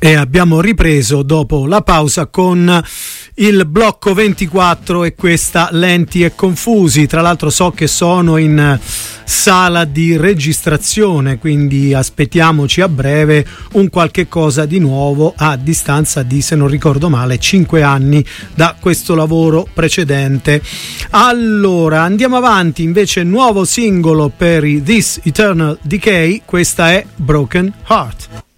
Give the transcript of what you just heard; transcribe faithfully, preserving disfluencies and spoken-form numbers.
E abbiamo ripreso dopo la pausa con il blocco ventiquattro e questa Lenti e Confusi. Tra l'altro so che sono in sala di registrazione, quindi aspettiamoci a breve un qualche cosa di nuovo a distanza di, se non ricordo male, cinque anni da questo lavoro precedente. Allora andiamo avanti, invece nuovo singolo per i This Eternal Decay, questa è Broken Heart.